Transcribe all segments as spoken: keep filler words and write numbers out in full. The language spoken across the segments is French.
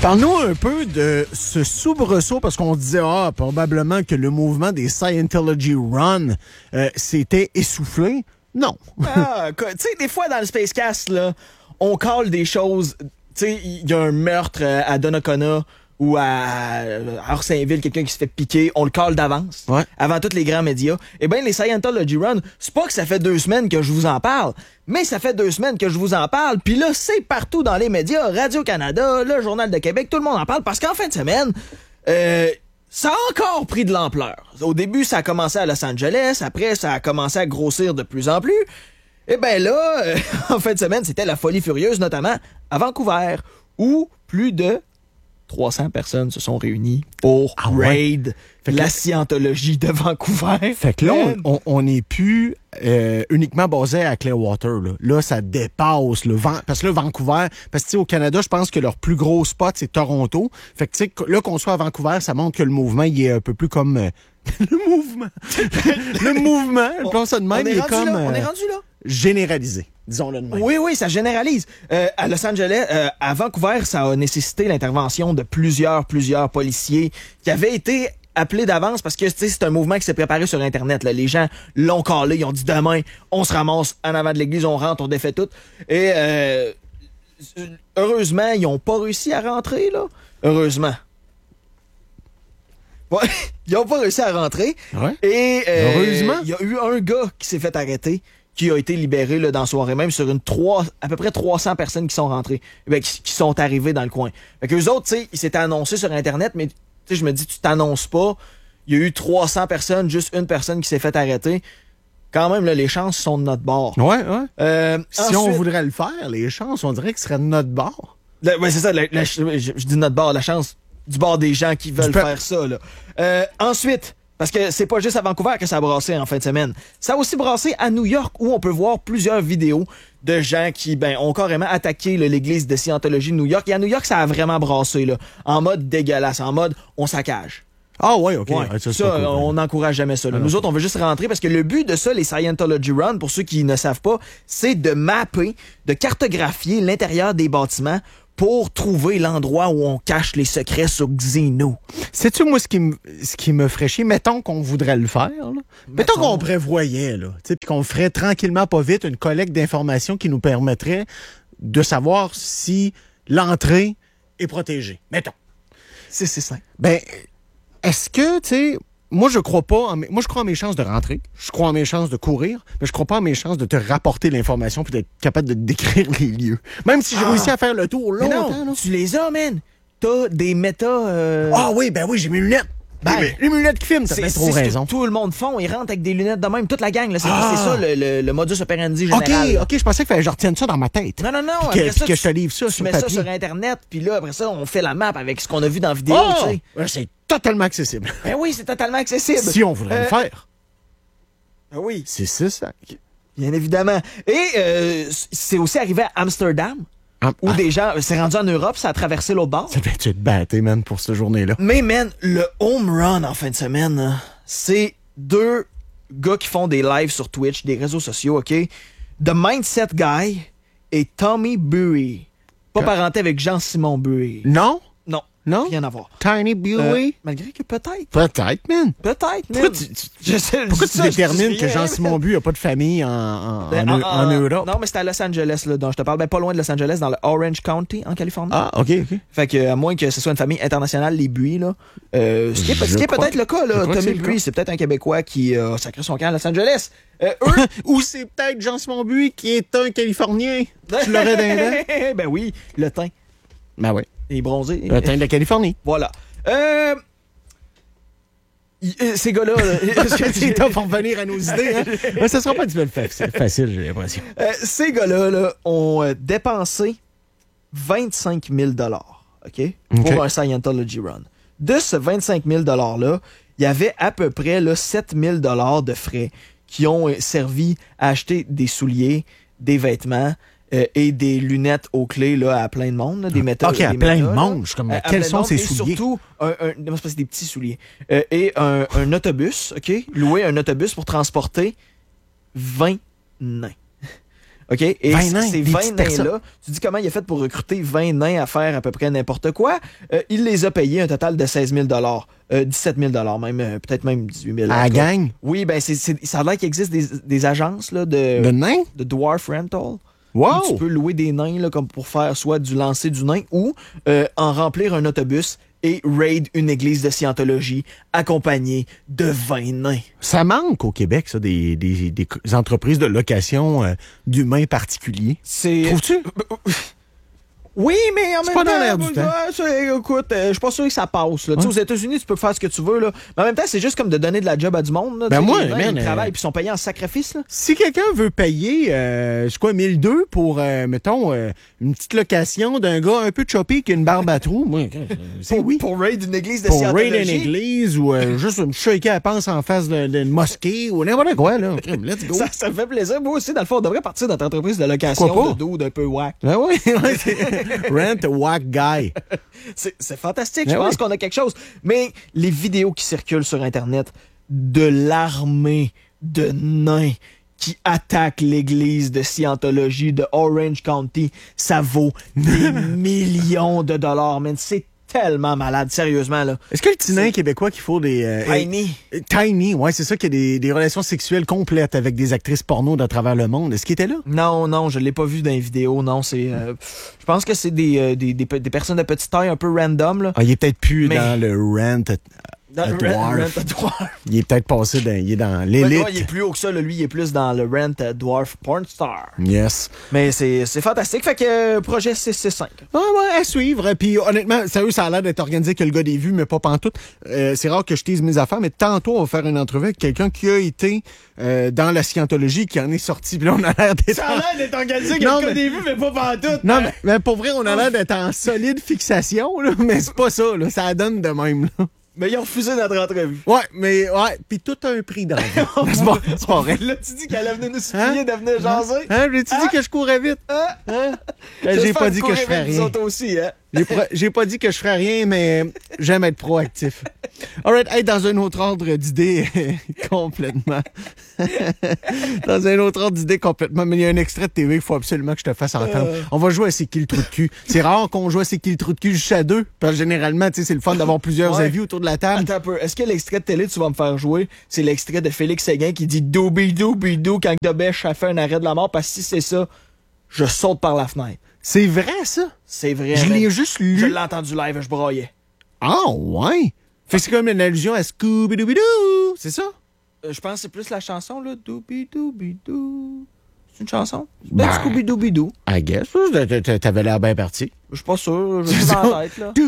Parle-nous un peu de ce soubresaut, parce qu'on disait, ah, probablement que le mouvement des Scientology Run euh, s'était essoufflé. Non. Ah, tu sais, des fois, dans le Spacecast, là, on colle des choses. Tu sais, il y a un meurtre à Donnacona ou à Orsainville, quelqu'un qui se fait piquer, on le colle d'avance, ouais. avant tous les grands médias. Eh bien, les Scientology Run, c'est pas que ça fait deux semaines que je vous en parle, mais ça fait deux semaines que je vous en parle, puis là, c'est partout dans les médias, Radio-Canada, le Journal de Québec, tout le monde en parle, parce qu'en fin de semaine, euh, ça a encore pris de l'ampleur. Au début, ça a commencé à Los Angeles, après, ça a commencé à grossir de plus en plus. Eh bien là, euh, en fin de semaine, c'était la folie furieuse, notamment à Vancouver, où plus de trois cents personnes se sont réunies pour ah ouais. raid la Scientologie de Vancouver. Fait que là, on, on est plus euh, uniquement basé à Clearwater. Là, là ça dépasse. Là, Van... Parce que là, Vancouver, parce que au Canada, je pense que leur plus gros spot, c'est Toronto. Fait que tu sais, là qu'on soit à Vancouver, ça montre que le mouvement, il est un peu plus comme... Euh, le mouvement. le mouvement, on, on, ça de même, on est il est rendu comme... là, euh, on est rendu là. Généralisé, disons-le de même. Oui, oui, ça généralise. Euh, à Los Angeles, euh, à Vancouver, ça a nécessité l'intervention de plusieurs, plusieurs policiers qui avaient été appelés d'avance parce que c'est un mouvement qui s'est préparé sur Internet. Là. Les gens l'ont calé, ils ont dit demain, on se ramasse en avant de l'église, on rentre, on défait tout. Et euh, heureusement, ils n'ont pas réussi à rentrer, là. Heureusement. Ouais, ils n'ont pas réussi à rentrer. Ouais. Et euh, heureusement. Il y a eu un gars qui s'est fait arrêter, qui a été libéré là, dans la soirée même sur une trois, à peu près trois cents personnes qui sont rentrées, ben, qui, qui sont arrivées dans le coin. Fait qu'eux autres, tu sais, ils s'étaient annoncés sur Internet, mais tu sais, je me dis, tu t'annonces pas. Il y a eu trois cents personnes, juste une personne qui s'est fait arrêter. Quand même, là, les chances sont de notre bord. Ouais, ouais. Euh, si ensuite, on voudrait le faire, les chances, on dirait que ce serait de notre bord. La, ouais, c'est ça, la, la, je, je dis de notre bord, la chance du bord des gens qui veulent faire ça, là. Euh, ensuite, parce que c'est pas juste à Vancouver que ça a brassé en fin de semaine. Ça a aussi brassé à New York, où on peut voir plusieurs vidéos de gens qui ben, ont carrément attaqué là, l'église de Scientologie de New York. Et à New York, ça a vraiment brassé, là, en mode dégueulasse, en mode on saccage. Ah ouais, OK. Ouais, ah, ça, ça cool, on n'encourage jamais ça. Là. Nous autres, on veut juste rentrer parce que le but de ça, les Scientology Run, pour ceux qui ne savent pas, c'est de mapper, de cartographier l'intérieur des bâtiments pour trouver l'endroit où on cache les secrets sur Xenu. Sais-tu, moi, ce qui me, ce qui me ferait chier, mettons qu'on voudrait le faire, là. Mettons, mettons qu'on prévoyait, là, puis qu'on ferait tranquillement, pas vite, une collecte d'informations qui nous permettrait de savoir si l'entrée est protégée. Mettons. C'est c'est simple. Ben, est-ce que, tu sais, moi, je crois pas en mes, moi, je crois en mes chances de rentrer. Je crois en mes chances de courir, mais je crois pas en mes chances de te rapporter l'information puis d'être capable de décrire les lieux. Même si j'ai ah. réussi à faire le tour longtemps. Mais non, là. Tu les as, man. T'as des méta... Euh... Ah oui, ben oui, j'ai mes lunettes. Ben, les, les lunettes qui filment, t'as bien trop raison. Tout le monde font, ils rentrent avec des lunettes de même, toute la gang. Là, c'est, ah. c'est ça le, le, le modus operandi général. OK, OK, je pensais qu'il fallait que je retienne ça dans ma tête. Non, non, non. Puis que, ça, que je te livre ça tu sur mets papier. ça sur Internet, puis là, après ça, on fait la map avec ce qu'on a vu dans la vidéo. Oh! Tu sais. Ben, c'est totalement accessible. Ben oui, c'est totalement accessible. Si on voudrait euh, le faire. Ben oui. C'est ça, ça. Bien évidemment. Et euh, c'est aussi arrivé à Amsterdam. Ah, où ah. des gens, c'est rendu en Europe, ça a traversé l'autre bord. Ça devait être batté, man, pour cette journée-là. Mais, man, le home run en fin de semaine, c'est deux gars qui font des lives sur Twitch, des réseaux sociaux, OK? The Mindset Guy et Tommy Bury. Pas Quand... parenté avec Jean-Simon Bury. Non? Non. Non? Rien à voir. Tiny Bury? Euh, malgré que peut-être. Peut-être, man. Peut-être, man. Pourquoi tu, tu, je sais, pourquoi tu ça, détermines que Jean-Simon Bury n'a pas de famille en, en, ben, en, en, en Europe? Non, mais c'était à Los Angeles, là, dont je te parle. Ben, pas loin de Los Angeles, dans le Orange County, en Californie. Ah, OK, OK. Fait que, à moins que ce soit une famille internationale, les Bury, là. Euh, ce qui est, ce qui est peut-être le cas, là. Tommy Bury, c'est peut-être un Québécois qui a euh, sacré son camp à Los Angeles. Euh, eux... Ou c'est peut-être Jean-Simon Bury qui est un Californien. Tu l'aurais d'un Ben oui, le teint. Ben oui. Il est bronzé. Le teint de la Californie. Voilà. Euh... Ces gars-là... c'est top pour revenir à nos idées. Hein? Mais ça sera pas du facile, facile, j'ai l'impression. Euh, ces gars-là là, ont euh, dépensé vingt-cinq mille dollars, OK? Pour okay. un Scientology Run. De ce vingt-cinq mille dollars-là, il y avait à peu près là, sept mille dollars de frais qui ont euh, servi à acheter des souliers, des vêtements... Euh, et des lunettes aux clés là, à plein de monde, là, des métaux. OK, à des plein métaux, de monde. Je comme, à, quels sont ces souliers? Et surtout, un, un, non, c'est pas, c'est des petits souliers. Euh, et un, un autobus, OK? Louer un autobus pour transporter vingt nains. OK? Et vingt nains, ces des vingt petites personnes. nains-là, tu dis comment il a fait pour recruter vingt nains à faire à peu près n'importe quoi? Euh, il les a payés un total de seize mille euh, dix-sept mille même, euh, peut-être même dix-huit mille. À la gang? Oui, ben c'est, c'est, ça a l'air qu'il existe des, des agences là, de, De nains? de Dwarf Rental. Wow! Où tu peux louer des nains là, comme pour faire soit du lancer du nain ou euh, en remplir un autobus et raid une église de Scientologie accompagnée de vingt nains. Ça manque au Québec, ça, des, des, des entreprises de location euh, d'humains particuliers. C'est... Trouves-tu? Oui, mais en C'est même pas temps, dans l'air du ouais, temps. c'est- écoute, euh, je suis pas sûr que ça passe. Là. Tu sais, aux États-Unis, tu peux faire ce que tu veux, là. Mais en même temps, c'est juste comme de donner de la job à du monde. Là. Ben Tu sais, moi, les nains, man, ils euh, travaillent puis ils sont payés en sacrifice. Là. Si quelqu'un veut payer, euh, je crois, mille deux pour, euh, mettons, euh, une petite location d'un gars un peu choppy qui a une barbe à trous, moi, c'est Pour, oui. pour raid une église de Pour Scientologie. raid une église ou euh, juste me shaker à pense en face de- d'une mosquée ou n'importe quoi, là. Let's go. Ça, ça me fait plaisir. Moi aussi, dans le fond, on devrait partir de notre entreprise de location Pourquoi pas? de dos d'un peu whack. Ben oui, ouais, c'est- rent a whack guy. C'est, c'est fantastique. Ben Je pense oui. qu'on a quelque chose. Mais les vidéos qui circulent sur Internet de l'armée de nains qui attaquent l'église de Scientologie de Orange County, ça vaut des millions de dollars, man. C'est tellement malade, sérieusement, là. Est-ce que le petit nain québécois qui faut des... euh, Tiny. euh, Tiny, ouais, c'est ça, qui a des, des relations sexuelles complètes avec des actrices porno de travers le monde. Est-ce qu'il était là? Non, non, je l'ai pas vu dans les vidéos. Non, c'est. euh, je pense que c'est des, euh, des, des, pe- des personnes de petite taille un peu random, là. Ah, il est peut-être plus Mais- dans le rent. à- Dans à le dwarf. Rent, Rent a Dwarf. Il est peut-être passé dans... Il est dans Ouais, l'élite. ouais, il est plus haut que ça, là. Lui, il est plus dans le Rent a Dwarf Porn Star. Yes. Mais c'est, c'est fantastique. Fait que euh, projet six six cinq. Ouais, ouais, à suivre. Puis honnêtement, sérieux, ça a l'air d'être organisé que le gars des vues, mais pas pantoute. Euh, c'est rare que je tease mes affaires, mais tantôt, on va faire une entrevue avec quelqu'un qui a été euh, dans la scientologie, qui en est sorti. Puis là, on a l'air d'être... Ça a l'air d'être organisé que Non, le mais- des vues, mais pas pantoute. Non, mais, mais pour vrai, on a l'air d'être en solide fixation, là, mais c'est pas ça, là. Ça donne de même, là. Mais ils ont refusé notre entrevue. Ouais, mais ouais, puis tout a un prix dans la vie. C'est pas, c'est pas vrai. Là, tu dis qu'elle venait nous supplier Hein? de venir jaser. Hein, j'ai-tu dit que je courais vite? Hein? Hein? Euh, J'ai pas dit que je ferais Nous rien. autres aussi, hein? J'ai pro- J'ai pas dit que je ferais rien, mais j'aime être proactif. Alright, hey, dans un autre ordre d'idée complètement. Dans un autre ordre d'idée complètement. Mais il y a un extrait de T V qu'il faut absolument que je te fasse entendre. Euh. On va jouer à C'est qui le trou de cul. C'est rare qu'on joue à C'est qui le trou de cul juste à deux. Parce que généralement, tu sais, c'est le fun d'avoir plusieurs Ouais. avis autour de la table. Attends un peu. Est-ce que l'extrait de télé que tu vas me faire jouer, c'est l'extrait de Félix Séguin qui dit doubidou bidou quand Dobèche a fait un arrêt de la mort? Parce que si c'est ça, je saute par la fenêtre. C'est vrai, ça? C'est vrai. Je man. l'ai juste Je lu. l'ai entendu live, je broyais. Ah, ouais. Fait que c'est comme une allusion à Scooby-Doo. C'est ça? Euh, je pense que c'est plus la chanson, là. Doubidou bidou. C'est une chanson? Ben. Ben, Scooby-Doo bidou. I guess. T- t- T'avais l'air bien parti. Je suis pas sûr. Je suis dans la tête, là.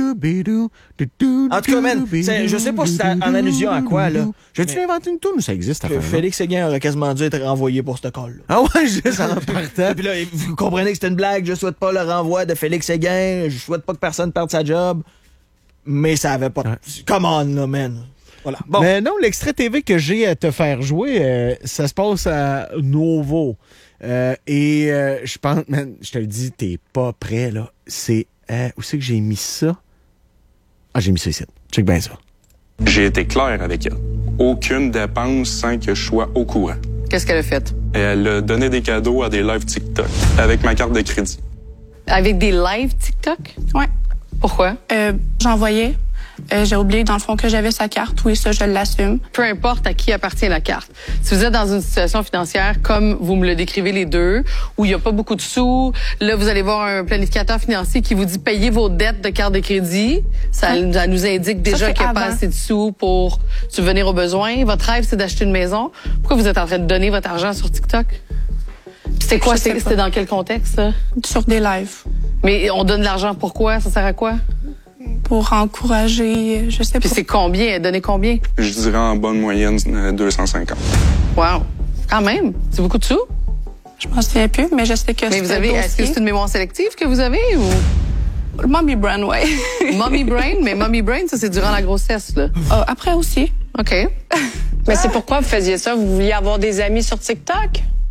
En En tout cas, man, c'est- je sais pas si c'est en allusion à quoi, là. J'ai-tu Mais- inventé une tourne ou ça existe, Que cette affaire-là? Félix Séguin aurait quasiment dû être renvoyé pour ce call-là. Ah ouais, juste en partant. Et puis là, vous comprenez que c'est une blague. Je souhaite pas le renvoi de Félix Séguin. Je souhaite pas que personne perde sa job. Mais ça avait pas... Ouais. Come on, là, man. Voilà. Bon. Mais non, l'extrait T V que j'ai à te faire jouer, euh, ça se passe à Novo. Euh, et euh, je pense, man, je te le dis, t'es pas prêt, là. C'est... Euh, où c'est que j'ai mis ça? Ah, j'ai mis ça ici. Check bien ça. J'ai été clair avec elle. Aucune dépense sans que je sois au courant. Qu'est-ce qu'elle a fait? Elle a donné des cadeaux à des lives TikTok avec ma carte de crédit. Avec des lives TikTok? Ouais. Pourquoi? Euh, J'envoyais. Euh, j'ai oublié, dans le fond, que j'avais sa carte. Oui, ça, je l'assume. Peu importe à qui appartient la carte. Si vous êtes dans une situation financière comme vous me le décrivez les deux, où il n'y a pas beaucoup de sous, là, vous allez voir un planificateur financier qui vous dit payez vos dettes de carte de crédit. Ça, Ouais. ça nous indique déjà c'est qu'il n'y a pas avant. assez de sous pour subvenir aux besoins. Votre rêve, c'est d'acheter une maison. Pourquoi vous êtes en train de donner votre argent sur TikTok? Puis C'était quoi? Je sais c'est- pas. C'était dans quel contexte, ça? Sur des lives. Mais on donne de l'argent pourquoi? Ça sert à quoi? Pour encourager, je sais Puis pas. c'est combien? Elle donnait combien? Je dirais en bonne moyenne euh, deux cent cinquante. Wow! Quand même! C'est beaucoup de sous? Je m'en souviens plus, mais je sais que Mais vous c'était avez, le est-ce que dossier. c'est une mémoire sélective que vous avez ou? Mommy Brand, ouais. Mommy brain, mais mommy brain, ça c'est durant la grossesse, là. Ah, après aussi. OK. Mais c'est pourquoi vous faisiez ça? Vous vouliez avoir des amis sur TikTok?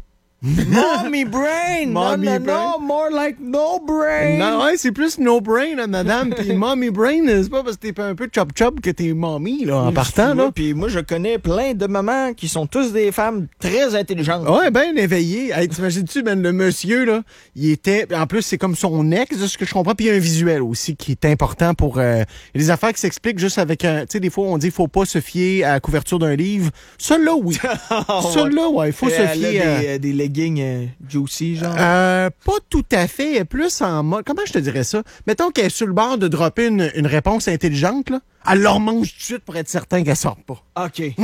Mommy brain! Mommy non, non, brain. non, more like no brain! Non, ouais, c'est plus no brain, hein, madame. Puis mommy brain, c'est pas parce que t'es un peu chop-chop que t'es mommy, là, en partant, là. Puis moi, je connais plein de mamans qui sont tous des femmes très intelligentes. Ouais, ben éveillé. Hey, t'imagines-tu, ben, le monsieur, là, il était... En plus, c'est comme son ex, de ce que je comprends. Puis il y a un visuel aussi qui est important pour... Euh, il y a des affaires qui s'expliquent juste avec un... Tu sais, des fois, on dit faut pas se fier à la couverture d'un livre. Celui-là, oui. Celui-là, ouais, il faut se fier à... Des, des leggings euh, juicy, genre. Euh, pas tout à fait. Elle est plus en mode... Comment je te dirais ça? Mettons qu'elle est sur le bord de dropper une, une réponse intelligente, là. Elle leur mange tout de suite pour être certain qu'elle sorte pas. OK. Ouais.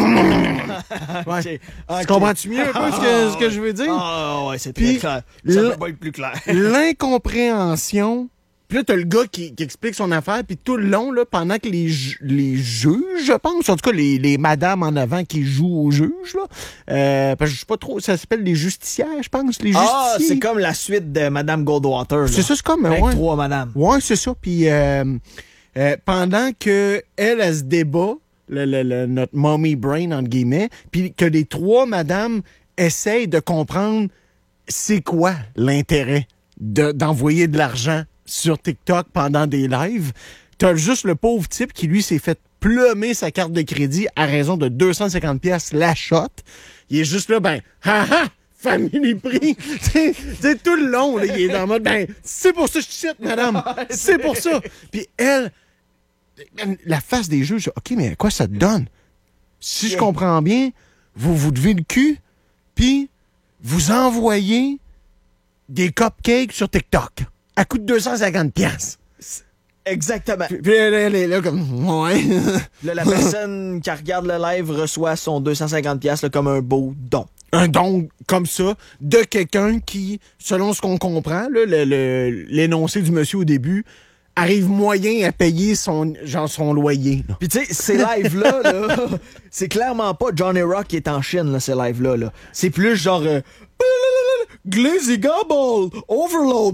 OK. Tu comprends-tu mieux un peu ce que, ce que je veux dire? Ah, ouais, c'est très Puis, clair. Ça l- peut pas être plus clair. L'incompréhension. Puis là, t'as le gars qui, qui explique son affaire, puis tout le long, là, pendant que les, ju- les juges, je pense, en tout cas, les, les madames en avant qui jouent aux juges, là, euh, parce que je sais pas trop, ça s'appelle les justicières, je pense, les Ah, justiciers. c'est comme la suite de Madame Goldwater. là. C'est ça, c'est comme, Avec ouais. trois madames. Ouais, c'est ça. Puis euh, euh, pendant que elle, elle se débat, le, le, le- notre mommy brain, entre guillemets, puis que les trois madames essayent de comprendre c'est quoi l'intérêt de, d'envoyer de l'argent sur TikTok pendant des lives, t'as juste le pauvre type qui, lui, s'est fait plumer sa carte de crédit à raison de deux cent cinquante piastres la shot. Il est juste là, ben, ha ha! Family prix. Tu sais, tout le long, là, il est dans le mode, ben, c'est pour ça que je cite, madame. C'est pour ça. Puis elle, la face des juges, OK, mais à quoi ça te donne? Si je comprends bien, vous vous devez le cul, puis vous envoyez des cupcakes sur TikTok à coût de deux cent cinquante piastres. Exactement. Puis, puis elle, elle est là comme, ouais. Là, la personne qui regarde le live reçoit son deux cent cinquante piastres là, comme un beau don. Un don comme ça de quelqu'un qui, selon ce qu'on comprend, là, le- le- l'énoncé du monsieur au début, arrive moyen à payer son, genre son loyer. Là. Puis tu sais, ces lives-là, là, c'est clairement pas Johnny Rock qui est en Chine, là, ces lives-là. Là. C'est plus genre... Euh, Glizzy Gobble, Overload.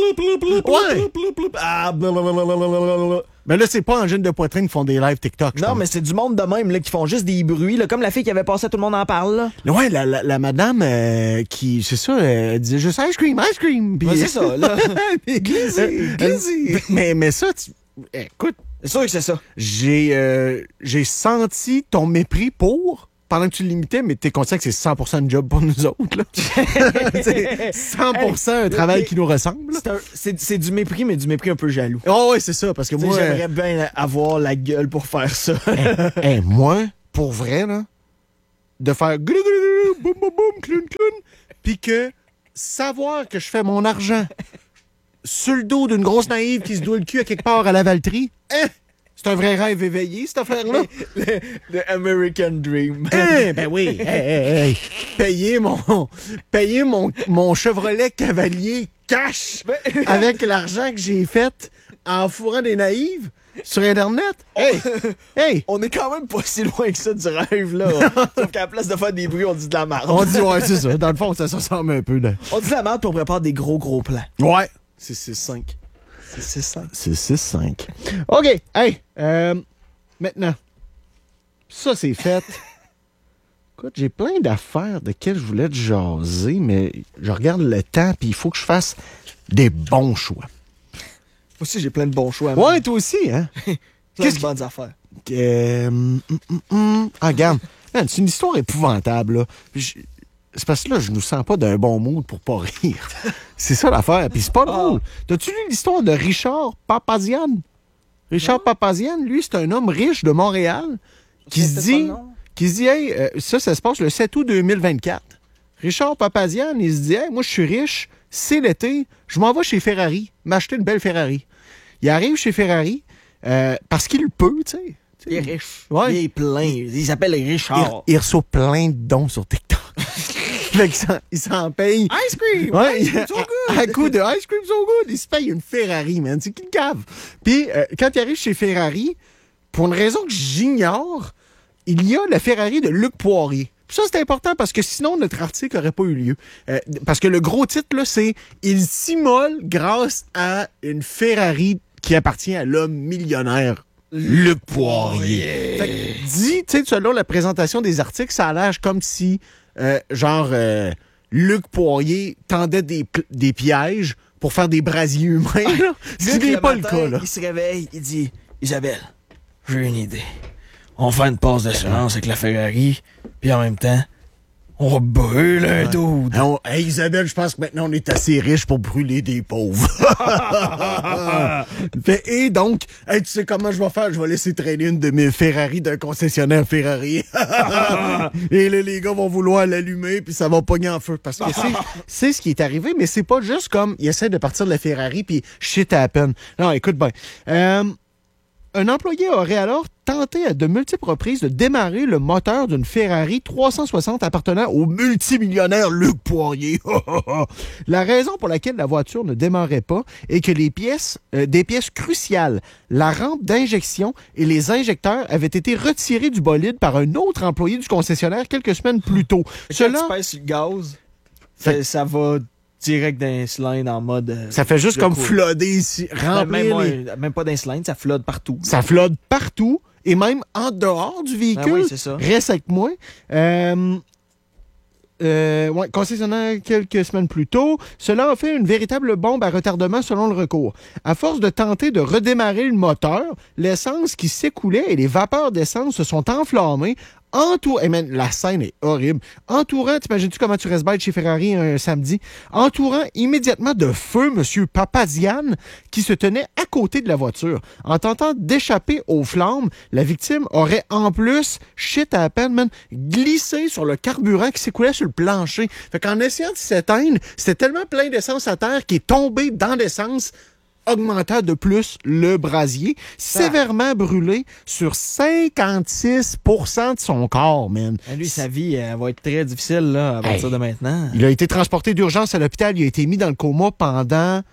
Ouais. Ah, blablabla. Mais là, c'est pas en gêne de poitrine qui font des lives TikTok. je Non, pense. mais c'est du monde de même là, qui font juste des bruits, là, comme la fille qui avait passé Tout le monde en parle. Là. Ouais, la, la, la madame euh, qui, c'est ça, elle disait juste ice cream, ice cream. Puis- Ouais, c'est ça, là. Glizzy, Euh, glizzy. Mais, mais ça, tu- écoute, C'est sûr que c'est ça. j'ai euh, j'ai senti ton mépris pour pendant que tu l'imitais, mais t'es conscient que c'est cent pour cent de job pour nous autres. Là. C'est cent pour cent un travail qui nous ressemble. C'est un- C'est c'est du mépris, mais du mépris un peu jaloux. Oh oui, c'est ça, parce que Tu sais, moi, euh, j'aimerais bien avoir la gueule pour faire ça. hey, moi, pour vrai, là, de faire glou, glou, glou, boum, boum, boum, clown, clown, puis que savoir que je fais mon argent sur le dos d'une grosse naïve qui se doit le cul à quelque part à la Valtrie, hein, c'est un vrai rêve éveillé, cette affaire-là. le, le American Dream. Hein, ben oui, hey, hey, hey. Payer mon, payer mon, mon Chevrolet Cavalier cash avec l'argent que j'ai fait en fourrant des naïves sur Internet. Hey, hey. On est quand même pas si loin que ça du rêve, là. Sauf qu'à la place de faire des bruits, on dit de la merde. On dit, ouais, c'est ça. Dans le fond, ça se ressemble un peu. Là. On dit de la merde puis on prépare des gros, gros plans. Ouais. C'est six cinq. C'est c'est ça. C'est six cinq. OK. Hey, euh, maintenant, ça, c'est fait. Écoute, j'ai plein d'affaires de quelles je voulais te jaser, mais je regarde le temps, puis il faut que je fasse des bons choix. Moi aussi, j'ai plein de bons choix. Ouais, toi aussi, hein? Plein qu'est-ce de bonnes affaires. Euh, hum, hum, hum. Ah, regarde. Man, c'est une histoire épouvantable, là. Puis je- C'est parce que là, je nous sens pas d'un bon mood pour pas rire. C'est ça l'affaire. Puis c'est pas drôle. T'as-tu lu l'histoire de Richard Papazian? Richard Papazian, lui, c'est un homme riche de Montréal qui se dit, qui se dit, hey, euh, ça, ça se passe le sept août deux mille vingt-quatre. Richard Papazian, il se dit, hey, moi, je suis riche, c'est l'été, je m'en vais chez Ferrari, m'acheter une belle Ferrari. Il arrive chez Ferrari euh, parce qu'il peut, tu sais. Il est riche. Ouais. Il est plein. Il s'appelle Il, Richard. il reçoit plein de dons sur TikTok. Fait qu'il s'en- il s'en paye. Ice cream! Ouais, Ice cream so good! à, à coup de Ice Cream So Good, il se paye une Ferrari, man. C'est qu'il cave. Puis, euh, quand il arrive chez Ferrari, pour une raison que j'ignore, il y a la Ferrari de Luc Poirier. Puis ça, c'est important parce que sinon, notre article n'aurait pas eu lieu. Euh, parce que le gros titre, là, c'est « Il s'immole grâce à une Ferrari qui appartient à l'homme millionnaire Luc Poirier. » Fait que, dit, tu sais, selon la présentation des articles, ça a l'air comme si, euh, genre, euh, Luc Poirier tendait des, des pièges pour faire des brasiers humains. Là. Ce n'est pas le cas. Là. Il se réveille, il dit « Isabelle, j'ai une idée. On va faire une passe d'assurance avec la Ferrari, puis en même temps, on brûle un dude. On, hey Isabelle, je pense que maintenant on est assez riche pour brûler des pauvres. Fait, et donc, hey, tu sais comment je vais faire? Je vais laisser traîner une de mes Ferrari d'un concessionnaire Ferrari. Et là, les gars vont vouloir l'allumer, puis ça va pogner en feu. Parce que c'est, c'est ce qui est arrivé, mais c'est pas juste comme il essaie de partir de la Ferrari, puis shit happen. Non, écoute bien. Euh, Un employé aurait alors tenté à de multiples reprises de démarrer le moteur d'une Ferrari trois cent soixante appartenant au multimillionnaire Luc Poirier. La raison pour laquelle la voiture ne démarrait pas est que les pièces, euh, des pièces cruciales, la rampe d'injection et les injecteurs avaient été retirés du bolide par un autre employé du concessionnaire quelques semaines plus tôt. Cela, quand tu pèses sur le gaz, ça, ça va direct d'un cylindre en mode... Euh, ça fait juste comme cool. Flooder ici, remplir ben, même, les... ouais, même pas d'un cylindre, ça flotte partout. Ça flotte partout, et même en dehors du véhicule. Ah oui, c'est ça. Reste avec moi. Euh... Euh, ouais, concessionnaire quelques semaines plus tôt, cela a fait une véritable bombe à retardement selon le recours. À force de tenter de redémarrer le moteur, l'essence qui s'écoulait et les vapeurs d'essence se sont enflammées. Entour... Hey man, la scène est horrible. Entourant, t'imagines-tu comment tu restes bête chez Ferrari un samedi? Entourant immédiatement de feu M. Papazian, qui se tenait à côté de la voiture. En tentant d'échapper aux flammes, la victime aurait en plus, shit à peine, man, glissé sur le carburant qui s'écoulait sur le plancher. Fait qu'en essayant de s'éteindre, c'était tellement plein d'essence à terre qu'il est tombé dans l'essence, augmentant de plus le brasier, ah. sévèrement brûlé sur cinquante-six pour cent de son corps, man. Et lui, sa vie elle va être très difficile là, à partir hey, de maintenant. Il a été transporté d'urgence à l'hôpital. Il a été mis dans le coma pendant...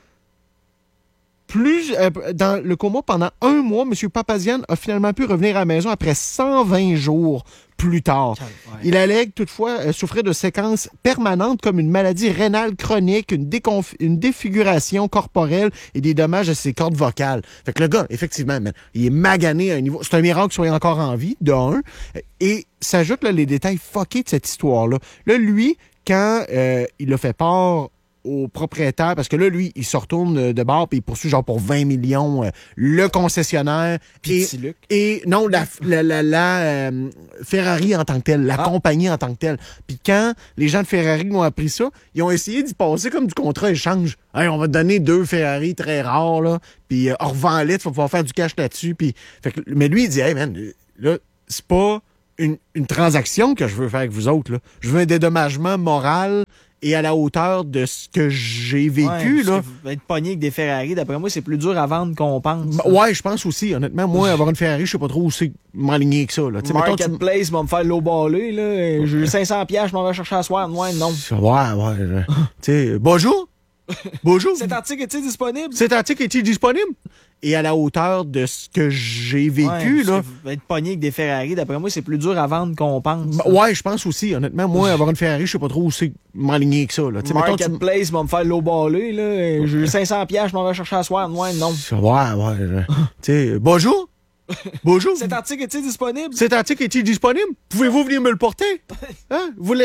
Plus euh, dans le coma pendant un mois. M. Papazian a finalement pu revenir à la maison après cent vingt jours plus tard. Ouais. Il allègue toutefois euh, souffrir de séquences permanentes comme une maladie rénale chronique, une, déconf- une défiguration corporelle et des dommages à ses cordes vocales. Fait que le gars, effectivement, man, il est magané à un niveau... C'est un miracle qu'il soit encore en vie, de un. Et s'ajoutent là, les détails fuckés de cette histoire-là. Là, lui, quand euh, il a fait part au propriétaire, parce que là, lui, il se retourne de bord puis il poursuit genre pour vingt millions euh, le concessionnaire. Et, et non, la, la, la, la euh, Ferrari en tant que telle, la ah. compagnie en tant que telle. Puis quand les gens de Ferrari ont appris ça, ils ont essayé d'y passer comme du contrat échange. Hey, on va te donner deux Ferrari très rares, là, puis euh, revends-les, tu vas pouvoir faire du cash là-dessus. Puis, fait que, mais lui, il dit, hey man, là, c'est pas une, une transaction que je veux faire avec vous autres, là. Je veux un dédommagement moral et à la hauteur de ce que j'ai vécu. Ouais, là. Être pogné avec des Ferrari, d'après moi, c'est plus dur à vendre qu'on pense. Bah, ouais, je pense aussi. Honnêtement, moi, avoir une Ferrari, je sais pas trop où c'est m'aligner que ça. Là. Marketplace tu... va me faire lowballer. Là. J'ai cinq cents piastres, je m'en vais chercher à soir. Ouais, non. Ouais, ouais. Tu sais, bonjour. Bonjour. Cet article est-il disponible? Cet article est-il disponible? Et à la hauteur de ce que j'ai vécu, ouais, là. Être pogné avec des Ferrari, d'après moi, c'est plus dur à vendre qu'on pense. Bah, ouais, je pense aussi. Honnêtement, moi, avoir une Ferrari, je sais pas trop où c'est m'aligner que ça. Là. Marketplace tu... va me faire lowballer. Là. J'ai cinq cents piastres, je m'en vais chercher à soir. Ouais, non. Ouais, ouais. Tu sais, bonjour. Bonjour. Cet article est-il disponible? Cet article est-il disponible? Pouvez-vous venir me le porter? Hein? Vous